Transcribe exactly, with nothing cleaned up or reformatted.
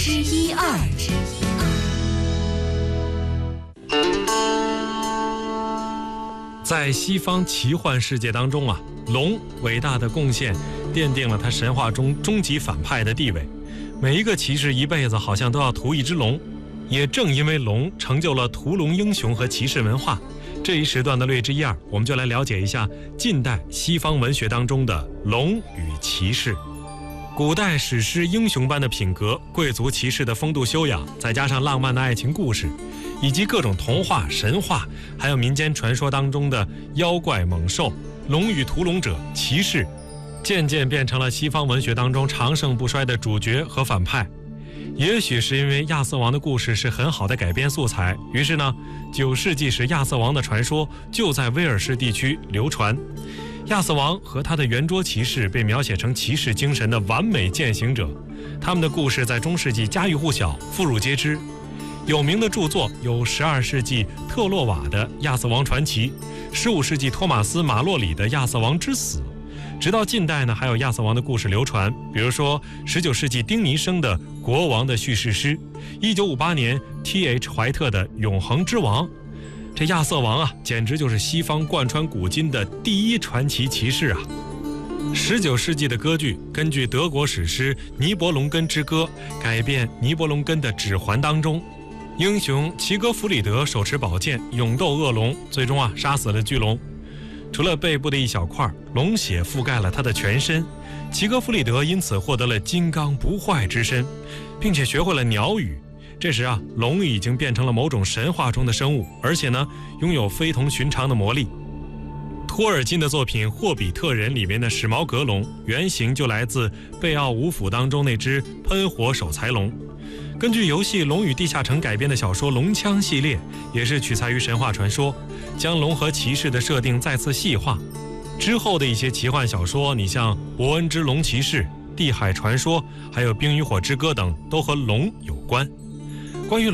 之一二。 在西方奇幻世界当中啊，龙伟大的贡献奠定了他神话中终极反派的地位。每一个骑士一辈子好像都要屠一只龙，也正因为龙成就了屠龙英雄和骑士文化。这一时段的略知一二，我们就来了解一下近代西方文学当中的龙与骑士。古代史诗英雄般的品格，贵族骑士的风度修养，再加上浪漫的爱情故事，以及各种童话神话，还有民间传说当中的妖怪猛兽、龙与屠龙者、骑士，渐渐变成了西方文学当中长盛不衰的主角和反派。也许是因为亚瑟王的故事是很好的改编素材，于是呢，九世纪时亚瑟王的传说就在威尔士地区流传。亚瑟王和他的圆桌骑士被描写成骑士精神的完美践行者，他们的故事在中世纪家喻户晓，妇孺皆知。有名的著作有十二世纪特洛瓦的《亚瑟王传奇》，十五世纪托马斯马洛里的《亚瑟王之死》，直到近代呢，还有亚瑟王的故事流传，比如说十九世纪丁尼生的《国王的叙事诗》，一九五八年 T H 怀特的《永恒之王》。这亚瑟王啊，简直就是西方贯穿古今的第一传奇骑士啊！十九世纪的歌剧根据德国史诗《尼伯龙根之歌》改编尼伯龙根的《指环》当中，英雄齐格弗里德手持宝剑勇斗恶龙，最终啊杀死了巨龙。除了背部的一小块，龙血覆盖了他的全身，齐格弗里德因此获得了金刚不坏之身，并且学会了鸟语。这时啊，龙已经变成了某种神话中的生物，而且呢，拥有非同寻常的魔力。托尔金的作品《霍比特人》里面的史矛革龙，原型就来自贝奥武府当中那只喷火守财龙。根据游戏《龙与地下城》改编的小说《龙枪》系列，也是取材于神话传说，将龙和骑士的设定再次细化。之后的一些奇幻小说，你像《伯恩之龙骑士》、《地海传说》，还有《冰与火之歌》等，都和龙有关。